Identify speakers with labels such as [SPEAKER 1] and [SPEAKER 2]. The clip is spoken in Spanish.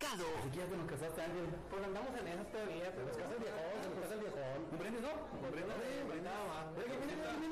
[SPEAKER 1] casado.
[SPEAKER 2] Si quieres, nos casaste, Ángel.
[SPEAKER 3] Pues andamos en esas todavía, pero
[SPEAKER 2] Nos casa el viejón, se nos casa el viejón.
[SPEAKER 3] ¿Un brindis, no?
[SPEAKER 2] Un brindis, nada más.